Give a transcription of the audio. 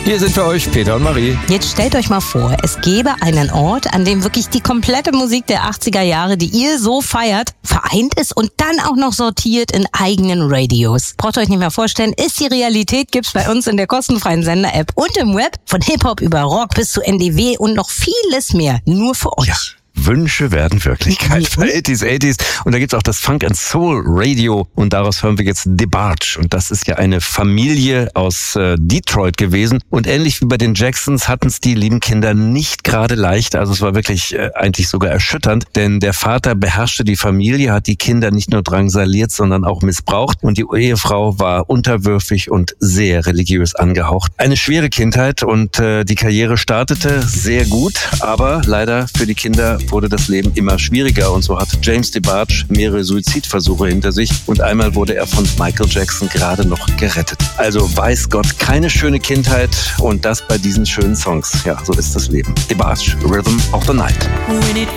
Hier sind für euch Peter und Marie. Jetzt stellt euch mal vor, es gäbe einen Ort, an dem wirklich die komplette Musik der 80er Jahre, die ihr so feiert, vereint ist und dann auch noch sortiert in eigenen Radios. Braucht ihr euch nicht mehr vorstellen, ist die Realität, gibt's bei uns in der kostenfreien Sender-App und im Web, von Hip-Hop über Rock bis zu NDW und noch vieles mehr, nur für euch. Ja. Wünsche werden Wirklichkeit für 80s. Und da gibt's auch das Funk and Soul Radio. Und daraus hören wir jetzt DeBarge. Und das ist ja eine Familie aus Detroit gewesen. Und ähnlich wie bei den Jacksons hatten es die lieben Kinder nicht gerade leicht. Also es war wirklich eigentlich sogar erschütternd. Denn der Vater beherrschte die Familie, hat die Kinder nicht nur drangsaliert, sondern auch missbraucht. Und die Ehefrau war unterwürfig und sehr religiös angehaucht. Eine schwere Kindheit und die Karriere startete sehr gut. Aber leider für die Kinder wurde das Leben immer schwieriger und so hat James DeBarge mehrere Suizidversuche hinter sich und einmal wurde er von Michael Jackson gerade noch gerettet. Also weiß Gott, keine schöne Kindheit und das bei diesen schönen Songs. Ja, so ist das Leben. DeBarge, Rhythm of the Night.